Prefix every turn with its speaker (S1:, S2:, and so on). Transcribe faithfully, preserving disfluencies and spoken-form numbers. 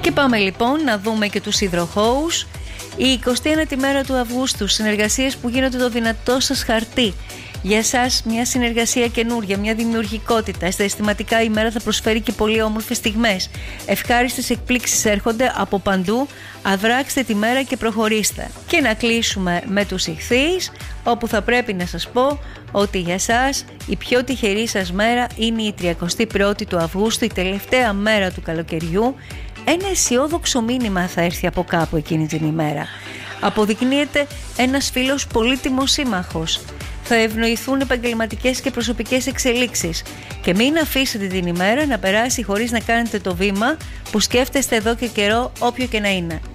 S1: Και πάμε λοιπόν να δούμε και τους υδροχόους. Η εικοστή ένατη μέρα του Αυγούστου, συνεργασίες που γίνονται το δυνατό σας χαρτί. Για εσάς μια συνεργασία καινούρια, μια δημιουργικότητα. Στα αισθηματικά η μέρα θα προσφέρει και πολύ όμορφες στιγμές. Ευχάριστες εκπλήξεις έρχονται από παντού. Αδράξτε τη μέρα και προχωρήστε. Και να κλείσουμε με τους Ιχθύες, όπου θα πρέπει να σας πω ότι για εσάς η πιο τυχερή σας μέρα είναι η τριακοστή πρώτη του Αυγούστου, η τελευταία μέρα του καλοκαιριού. Ένα αισιόδοξο μήνυμα θα έρθει από κάπου εκείνη την ημέρα. Αποδεικνύεται ένας φίλος πολύτιμος σύμμαχος. Θα ευνοηθούν επαγγελματικές και προσωπικές εξελίξεις. Και μην αφήσετε την ημέρα να περάσει χωρίς να κάνετε το βήμα που σκέφτεστε εδώ και καιρό, όποιο και να είναι.